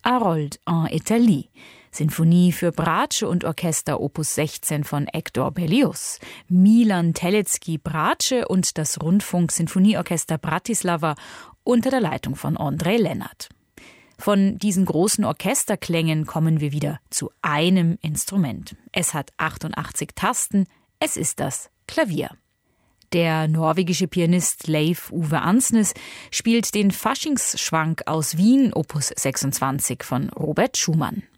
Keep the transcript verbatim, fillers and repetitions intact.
Harold en Italie, Sinfonie für Bratsche und Orchester Opus sechzehn von Hector Berlioz, Milan Telecki Bratsche und das Rundfunk-Sinfonieorchester Bratislava unter der Leitung von André Lennart. Von diesen großen Orchesterklängen kommen wir wieder zu einem Instrument. Es hat achtundachtzig Tasten, es ist das Klavier. Der norwegische Pianist Leif Ove Ansnes spielt den Faschingsschwank aus Wien, Opus sechsundzwanzig von Robert Schumann.